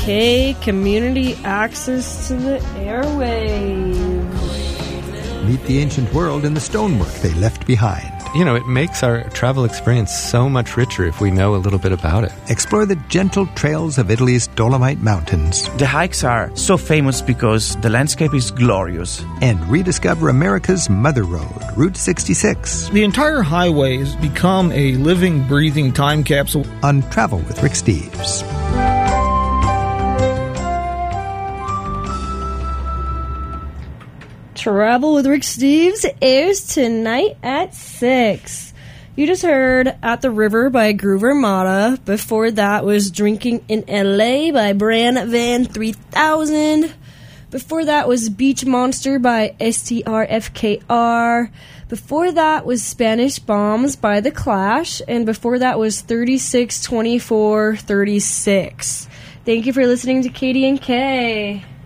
KDNK Community Access to the Airwaves. Meet the ancient world and the stonework they left behind. You know, it makes our travel experience so much richer if we know a little bit about it. Explore the gentle trails of Italy's Dolomite Mountains. The hikes are so famous because the landscape is glorious. And rediscover America's Mother Road, Route 66. The entire highway has become a living, breathing time capsule. On Travel with Rick Steves. Travel with Rick Steves airs tonight at 6. You just heard At the River by Groove Armada. Before that was Drinking in LA by Bran Van 3000. Before that was Beach Monster by STRFKR. Before that was Spanish Bombs by The Clash. And before that was 362436. Thank you for listening to KDNK.